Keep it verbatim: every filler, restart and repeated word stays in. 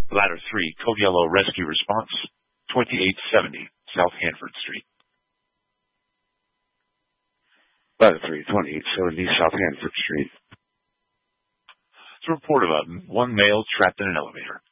Ladder three, Code Yellow Rescue Response, twenty-eight seventy South Hanford Street. Ladder three, twenty-eight seventy South Hanford Street. It's a report of a one male trapped in an elevator.